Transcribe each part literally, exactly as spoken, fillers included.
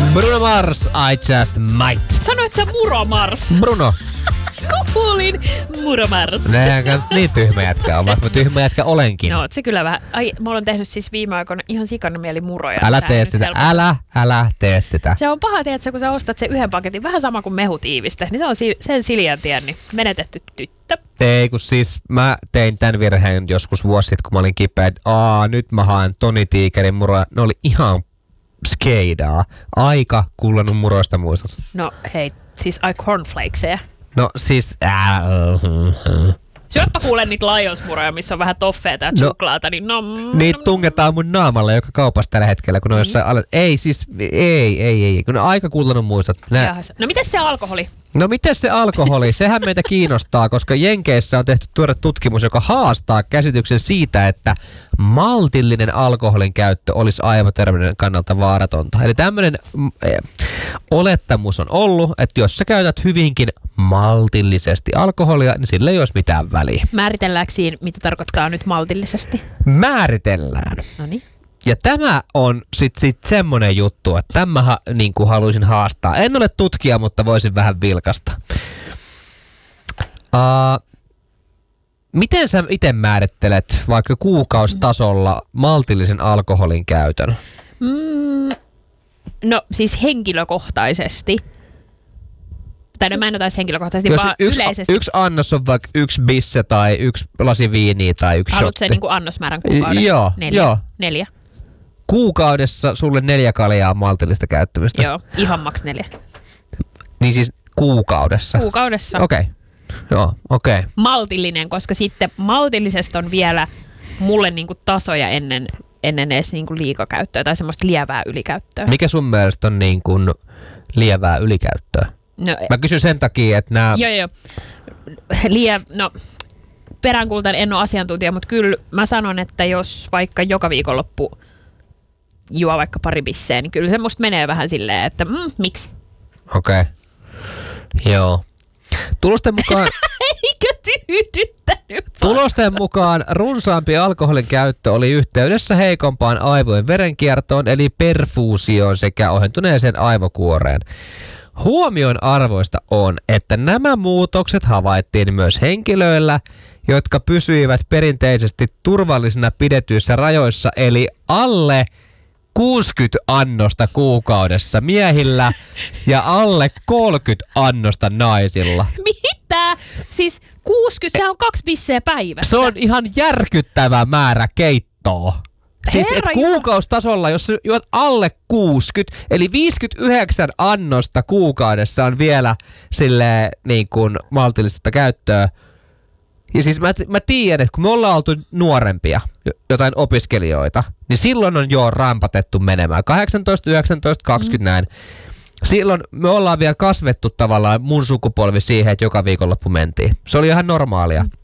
Bruno Mars, I just might. Sanoit sä Muro Mars? Bruno. Kuulin Muro Mars. Näin niin tyhmä jätkä on, vaikka tyhmä jätkä olenkin. No, se kyllä vähän. Ai, mä olen tehnyt siis viime aikoina ihan sikana mieli muroja. Älä tee sitä, helpottaa. älä, älä tee sitä. Se on paha, tiedätkö, kun sä ostat sen yhden paketin, vähän sama kuin mehutiiviste, niin se on si- sen Siljan tien, niin menetetty tyttö. Ei, kun siis mä tein tämän virheen joskus vuosi sitten, kun mä olin kipeä, että aa, nyt mä haen Toni Tiikerin muroja. Ne oli ihan skeidaa. Aika kullannut muroista muistot. No hei, siis ai cornflakeseja. No siis... Äh, Syöppä kuulen niitä Lions-muroja, missä on vähän toffeeta ja choklaata, niin no... Niitä tungetaan mun naamalle joka kaupassa tällä hetkellä, kun ne on jossain alle... Ei siis, ei, ei, ei, kun ne on aika kuultanut muistot. Nää... No miten se alkoholi? No miten se alkoholi? Sehän meitä kiinnostaa, koska Jenkeissä on tehty tuore tutkimus, joka haastaa käsityksen siitä, että maltillinen alkoholin käyttö olisi aivoterveyden kannalta vaaratonta. Eli tämmöinen eh, olettamus on ollut, että jos sä käytät hyvinkin maltillisesti alkoholia, niin sillä ei olisi mitään väliä. Määritelläänkö siinä, mitä tarkoittaa nyt maltillisesti? Määritellään. Noniin. Ja tämä on sitten sit semmoinen juttu, että tämä niin kuin haluaisin haastaa. En ole tutkija, mutta voisin vähän vilkasta. Uh, miten sä itse määrittelet vaikka kuukaustasolla maltillisen alkoholin käytön? Mm, no siis henkilökohtaisesti. Tai no mä en ole taas henkilökohtaisesti, Jos vaan yksi, yleisesti. Yksi annos on vaikka yksi bisse tai yksi lasi viiniä tai yksi Haluatko shotti. se niin kuin annosmäärän kuukaudessa? Joo, Neljä. joo. Neljä. Kuukaudessa sulle neljä kaljaa maltillista käyttämistä. Joo, ihan maks neljä. Niin siis kuukaudessa? Kuukaudessa. Okei. Okay. Joo, okei. Okay. Maltillinen, koska sitten maltillisesta on vielä mulle niinku tasoja ennen, ennen edes niinku liikakäyttöä tai semmoista lievää ylikäyttöä. Mikä sun mielestä on niin kuin lievää ylikäyttöä? No, Mä kysyn sen takia, että nämä... Joo, joo. Lie, no, peräänkuulutan, en ole asiantuntija, mutta kyllä mä sanon, että jos vaikka joka viikonloppu juo vaikka pari bisseä, niin kyllä se musta menee vähän silleen, että mm, miksi? Okei. Okay. Joo. Tulosten mukaan... Eikö tyydyttänyt? Tulosten mukaan runsaampi alkoholin käyttö oli yhteydessä heikompaan aivojen verenkiertoon, eli perfuusioon sekä ohentuneeseen aivokuoreen. Huomion arvoista on, että nämä muutokset havaittiin myös henkilöillä, jotka pysyivät perinteisesti turvallisina pidetyissä rajoissa, eli alle kuusikymmentä annosta kuukaudessa miehillä ja alle kolmekymmentä annosta naisilla. Mitä? Siis kuusikymmentä, se on kaksi bisseä päivässä. Se on ihan järkyttävä määrä keittoa. Siis et kuukaustasolla, jos juot alle kuusikymmentä, eli viisikymmentäyhdeksän annosta kuukaudessa on vielä silleen niin kuin maltillista käyttöä. Ja siis mä, mä tiedän, että kun me ollaan oltu nuorempia, jotain opiskelijoita, niin silloin on jo rampatettu menemään. kahdeksantoista, yhdeksäntoista, kaksikymmentä näin. Silloin me ollaan vielä kasvettu tavallaan mun sukupolvi siihen, että joka viikonloppu mentiin. Se oli ihan normaalia. Mm.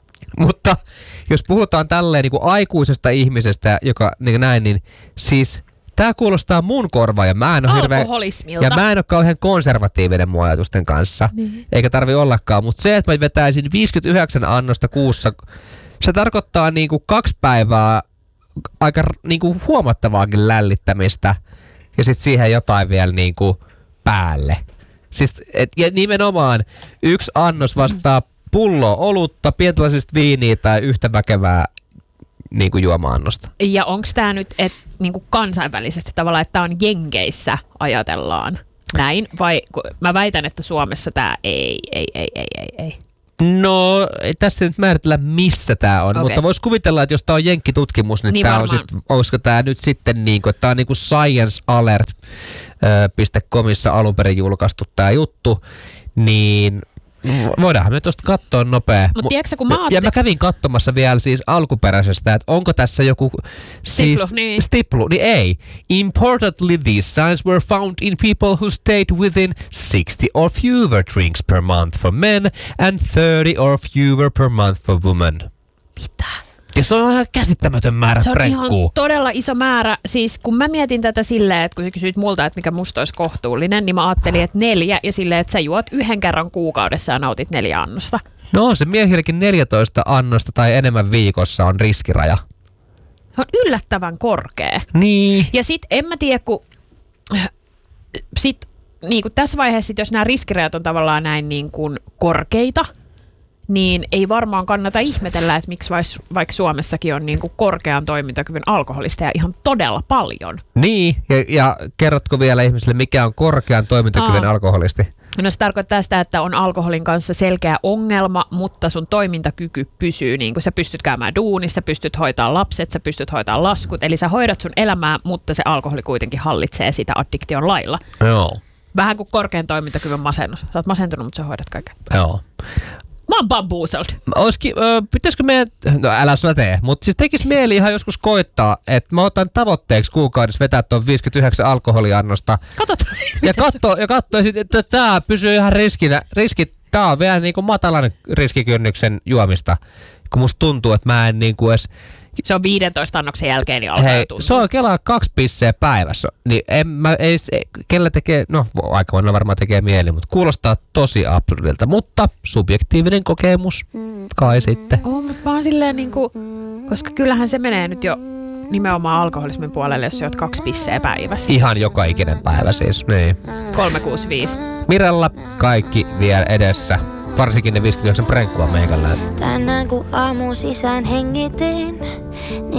Mutta jos puhutaan tälleen niin kuin aikuisesta ihmisestä, joka niin näin, niin siis tää kuulostaa mun korvaan ja mä en ole hirveän, ja mä en ole kauhean konservatiivinen mun ajatusten kanssa, niin. Eikä tarvi ollakaan, mutta se, että mä vetäisin viisikymmentäyhdeksän annosta kuussa, se tarkoittaa niin kuin kaksi päivää aika niin kuin huomattavaakin lällittämistä ja sitten siihen jotain vielä niin kuin päälle. Siis, et, ja nimenomaan yksi annos vastaa pulloa olutta, pientälaisista viiniä tai yhtä väkevää niin kuin juoma-annosta. Ja onko tämä nyt et, niin kuin kansainvälisesti tavallaan, että tämä on Jenkeissä ajatellaan näin? Vai mä väitän, että Suomessa tämä ei, ei, ei, ei, ei, ei. No, ei tässä nyt määritellä, missä tämä on, okay. Mutta vois kuvitella, että jos tämä on jenkkitutkimus, niin, niin tää on sit, olisiko tämä nyt sitten niin kuin, että tämä on niin kuin science alert piste comissa alun perin julkaistu tämä juttu, niin voidaanhan me tuosta katsoa nopea. Mut tiiäksä, kun mä ja mä kävin katsomassa vielä siis alkuperäisestä, että onko tässä joku siis, stiplu, niin. stiplu, niin ei. Importantly, these signs were found in people who stayed within sixty or fewer drinks per month for men and thirty or fewer per month for women. Mitä? Ja se on ihan käsittämätön määrä Se on prenkkuu. ihan todella iso määrä. Siis kun mä mietin tätä silleen, että kun sä kysyit multa, että mikä musta olisi kohtuullinen, niin mä ajattelin, että neljä ja silleen, että sä juot yhden kerran kuukaudessa ja nautit neljä annosta. No on se miehillekin neljätoista annosta tai enemmän viikossa on riskiraja. Se on yllättävän korkea. Niin. Ja sit en mä tiedä, kun sit, niin kuin tässä vaiheessa, sit, jos nämä riskirajat on tavallaan näin niin kuin korkeita, niin ei varmaan kannata ihmetellä, että miksi vaikka Suomessakin on niin kuin korkean toimintakyvyn alkoholisteja ihan todella paljon. Niin, ja, ja kerrotko vielä ihmisille, mikä on korkean toimintakyvyn Aa. alkoholisti? No se tarkoittaa sitä, että on alkoholin kanssa selkeä ongelma, mutta sun toimintakyky pysyy, niin kuin sä pystyt käymään duunissa, pystyt hoitaa lapset, sä pystyt hoitaa laskut, eli sä hoidat sun elämää, mutta se alkoholi kuitenkin hallitsee sitä addiktion lailla. Joo. Vähän kuin korkean toimintakyvyn masennus. Sä oot masentunut, mutta sä hoidat kaiken. Joo. Mä oon bamboozled. Oiski, ö, pitäisikö meidän, no älä sä tee, mutta siis tekis mieli ihan joskus koittaa, että mä otan tavoitteeksi kuukaudessa vetää tuon viisikymmentäyhdeksän alkoholiannosta. Katsotaan siitä. Ja katso, ja katso sit, että tää pysyy ihan riskinä. Riskit, tää on vielä niinku matalan riskikynnyksen juomista, kun musta tuntuu, että mä en niinku edes... Se on viidentoista annoksen jälkeen, niin alkaa Hei, tuntua. se on kelaa kaksi pisseä päivässä. Niin en mä, ei, se, kellä tekee, no aika monella varmaan tekee mieli, mutta kuulostaa tosi absurdilta. Mutta subjektiivinen kokemus kai sitten. Oh, mutta mä oon silleen niinku, koska kyllähän se menee nyt jo nimenomaan alkoholismin puolelle, jos oot kaksi pisseä päivässä. Ihan joka ikinen päivä siis, niin. kolme kuusi viisi. Mirella kaikki vielä edessä. Varsinkin ne viisikymmentäyhdeksän prenkkua meikällä. Tänään kun aamu sisään hengitin,